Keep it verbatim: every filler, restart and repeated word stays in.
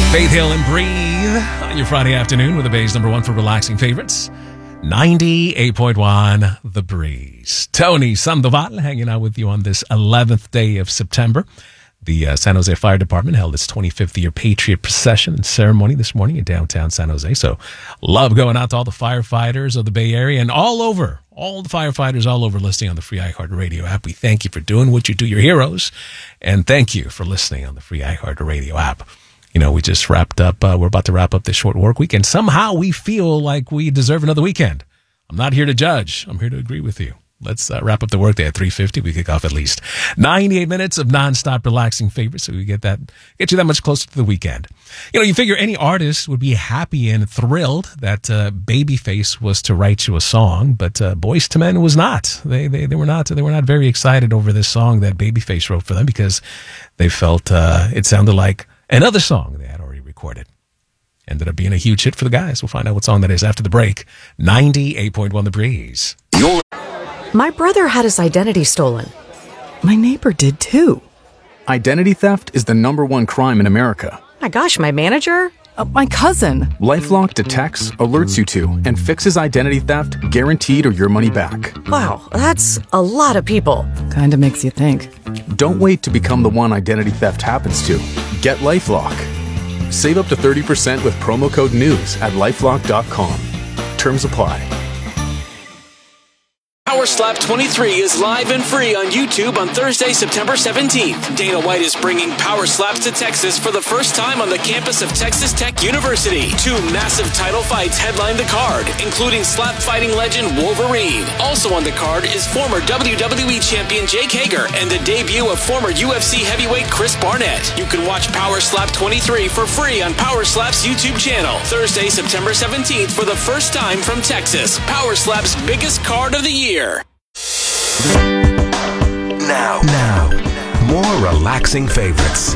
Faith Hill and Breathe on your Friday afternoon with the Bay's number one for relaxing favorites. ninety-eight point one The Breeze. Tony Sandoval hanging out with you on this eleventh day of September. The uh, San Jose Fire Department held its twenty-fifth year Patriot Procession and ceremony this morning in downtown San Jose. So love going out to all the firefighters of the Bay Area and all over, all the firefighters all over listening on the free iHeartRadio app. We thank you for doing what you do, your heroes, and thank you for listening on the free iHeartRadio app. You know, we just wrapped up, uh, we're about to wrap up this short work week, and somehow we feel like we deserve another weekend. I'm not here to judge. I'm here to agree with you. Let's uh, wrap up the workday at three fifty. We kick off at least ninety-eight minutes of nonstop relaxing favorites, so we get that, get you that much closer to the weekend. You know, you figure any artist would be happy and thrilled that uh, Babyface was to write you a song, but uh, Boyz two Men was not. They, they they were not. They were not very excited over this song that Babyface wrote for them because they felt uh, it sounded like another song they had already recorded. Ended up being a huge hit for the guys. We'll find out what song that is after the break. ninety-eight point one The Breeze. You're- My brother had his identity stolen. My neighbor did too. Identity theft is the number one crime in America. My gosh, my manager? Uh, my cousin. LifeLock detects, alerts you to, and fixes identity theft guaranteed or your money back. Wow, that's a lot of people. Kinda makes you think. Don't wait to become the one identity theft happens to. Get LifeLock. Save up to thirty percent with promo code NEWS at lifelock dot com. Terms apply. Power Slap twenty-three is live and free on YouTube on Thursday, September seventeenth. Dana White is bringing Power Slaps to Texas for the first time on the campus of Texas Tech University. Two massive title fights headline the card, including slap fighting legend Wolverine. Also on the card is former W W E champion Jake Hager and the debut of former U F C heavyweight Chris Barnett. You can watch Power Slap twenty-three for free on Power Slap's YouTube channel. Thursday, September seventeenth for the first time from Texas. Power Slap's biggest card of the year. Now, now, more relaxing favorites.